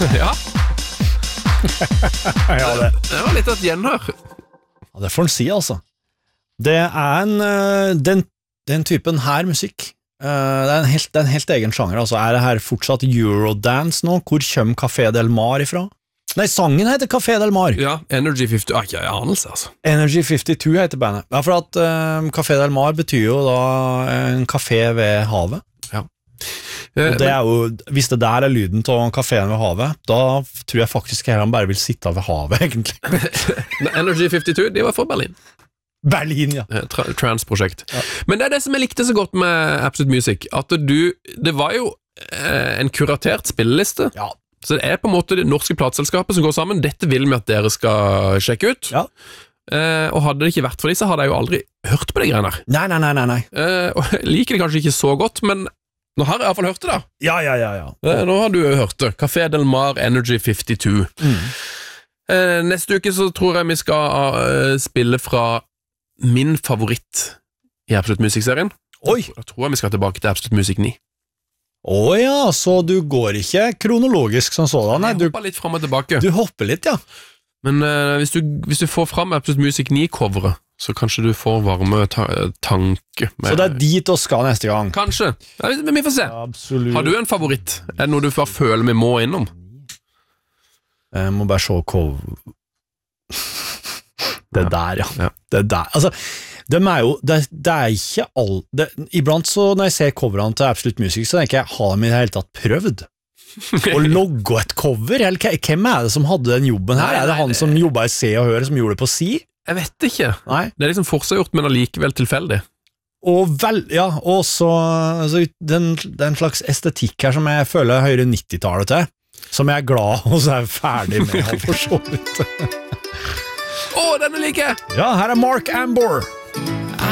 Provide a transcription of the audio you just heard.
Ja. Ja, Det var litt av et gjenhør. Ja, det får en si, altså. Det den typen her musikk, det er en helt egen sjanger, altså. Det her fortsatt Eurodance nå? Hvor kommer Café Del Mar ifra? Nei, sangen heter Café Del Mar. Ja, Energy 52, ikke anelse, altså. Energy 52 heter bandet. Ja, for at Café Del Mar betyr jo da en kafé ved havet. Ja. Og det jo, hvis det der lyden til kaféen ved havet, da tror jeg faktisk han bare vil sitte ved havet, egentlig. Energy 52, de var fra Berlin. Berlin, ja. Trans-prosjekt. Ja. Men det det som jeg likte så godt med Absolute Music, at det var jo en kuratert spilleliste. Ja. Så det på en måte det norske plateselskapet som går sammen. Dette vil vi at dere skal sjekke ut. Ja. Og hadde det ikke vært for de, så hadde jeg jo aldri hørt på de greiene der. Nei. Og jeg liker det kanskje ikke så godt, men nå har jeg i hvert fall hørt det da. Ja. Nå har du jo hørt det. Café Del Mar, Energy 52. Neste uke så tror jeg vi skal spille fra min favoritt i Absolute Music-serien. Oi! Jeg tror vi skal tilbake til Absolute Music 9. Ja, så du går ikke kronologisk som sådan? Nei, jeg hopper litt frem og tilbake. Du hopper litt, ja. Men hvis du får frem Absolute Music 9-coveret, så kanskje du får varme tanke. Så det dit å skal neste gang? Kanskje, men vi får se. Absolutt. Har du en favoritt? Det noe du bare føler vi må innom? Jeg må bare se cover. Det der, ja. Det der, altså de jo, det ikke all iblant så når jeg ser coverene til Absolute Music så tenker jeg, har de i det hele tatt prøvd å logge et cover, eller hvem det som hadde den jobben her? Det han som jobbet i Se og Hør som gjorde det på Si? Jeg vet ikke. Nei. Det liksom forseggjort, men allikevel tilfeldig. Og så altså, den slags estetikk her som jeg føler hører 90-tallet til, som jeg glad og så ferdig med for så vidt. Denne liker jeg! Ja, her Mark Ambor.